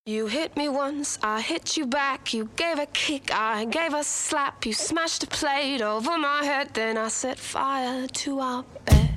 You hit me once, I hit you back. You gave a kick, I gave a slap. You smashed a plate over my head, then I set fire to our bed.